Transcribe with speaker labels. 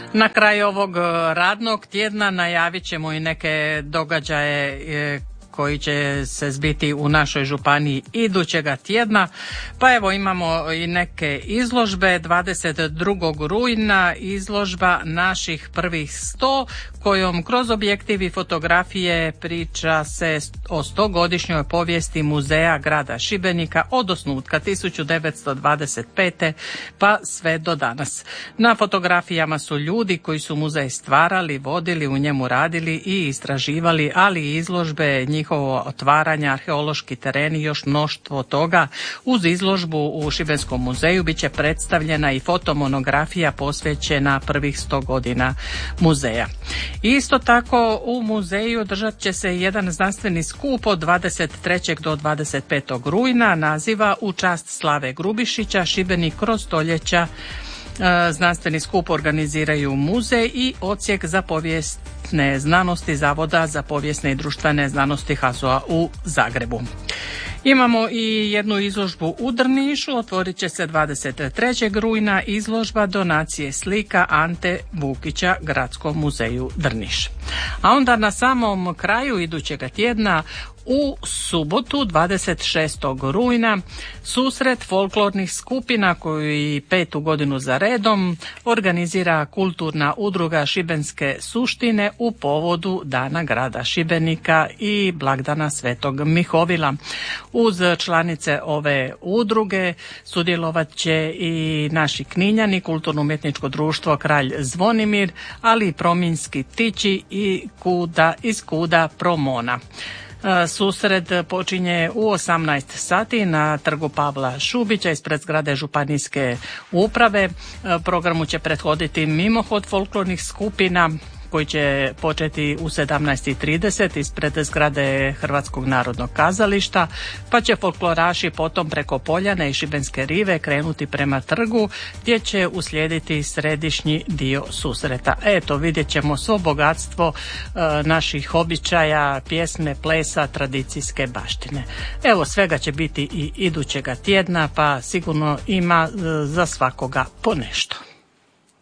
Speaker 1: Na kraju ovog radnog tjedna najavit ćemo i neke događaje koji će se zbiti u našoj županiji idućega tjedna. Pa evo imamo i neke izložbe. 22. rujna izložba naših prvih 100 kojom kroz objektiv i fotografije priča se o 100-godišnjoj povijesti muzeja grada Šibenika od osnutka 1925. pa sve do danas. Na fotografijama su ljudi koji su muzej stvarali, vodili, u njemu radili i istraživali, ali i izložbe, njihovo otvaranje, arheološki tereni, još mnoštvo toga. Uz izložbu u Šibenskom muzeju bit će predstavljena i fotomonografija posvećena prvih 100 godina muzeja. Isto tako u muzeju održat će se jedan znanstveni skup od 23. do 25. rujna, naziva U čast Slave Grubišića, Šibenik kroz stoljeća. Znanstveni skup organiziraju muzej i odsjek za povijesne znanosti Zavoda za povijesne i društvene znanosti HAZU-a u Zagrebu. Imamo i jednu izložbu u Drnišu, otvorit će se 23. rujna izložba donacije slika Ante Vukića Gradskom muzeju Drniš. A onda na samom kraju idućega tjedna u subotu 26. rujna susret folklornih skupina koji 5. godinu za redom organizira kulturna udruga Šibenske suštine u povodu Dana grada Šibenika i blagdana Svetog Mihovila. Uz članice ove udruge sudjelovat će i naši Kninjani, kulturno-umjetničko društvo Kralj Zvonimir, ali i Prominski ptići i iz Kuda Promona. Susret počinje u 18 sati na trgu Pavla Šubića ispred zgrade županijske uprave. Programu će prethoditi mimohod folklornih skupina koji će početi u 17:30 ispred zgrade Hrvatskog narodnog kazališta, pa će folkloraši potom preko Poljane i Šibenske rive krenuti prema trgu gdje će uslijediti središnji dio susreta. Eto, vidjet ćemo svo bogatstvo naših običaja, pjesme, plesa, tradicijske baštine. Evo, svega će biti i idućega tjedna, pa sigurno ima za svakoga po nešto.